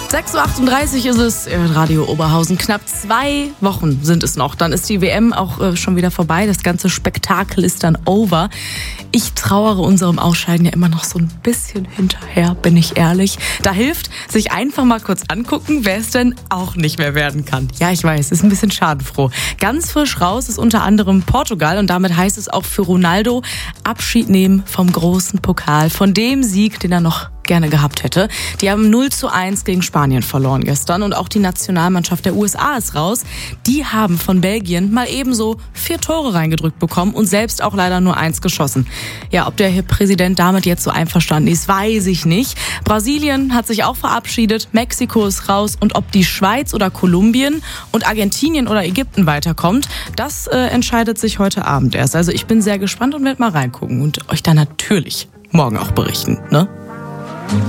6.38 Uhr ist es in Radio Oberhausen. Knapp 2 Wochen sind es noch. Dann ist die WM auch schon wieder vorbei. Das ganze Spektakel ist dann over. Ich trauere unserem Ausscheiden ja immer noch so ein bisschen hinterher, bin ich ehrlich. Da hilft, sich einfach mal kurz angucken, wer es denn auch nicht mehr werden kann. Ja, ich weiß, ist ein bisschen schadenfroh. Ganz frisch raus ist unter anderem Portugal und damit heißt es auch für Ronaldo Abschied nehmen vom großen Pokal, von dem Sieg, den er noch gerne gehabt hätte. Die haben 0:1 gegen Spanien verloren gestern und auch die Nationalmannschaft der USA ist raus. Die haben von Belgien mal ebenso 4 Tore reingedrückt bekommen und selbst auch leider nur 1 geschossen. Ja, ob der Präsident damit jetzt so einverstanden ist, weiß ich nicht. Brasilien hat sich auch verabschiedet, Mexiko ist raus und ob die Schweiz oder Kolumbien und Argentinien oder Ägypten weiterkommt, das entscheidet sich heute Abend erst. Also ich bin sehr gespannt und werde mal reingucken und euch dann natürlich morgen auch berichten, ne?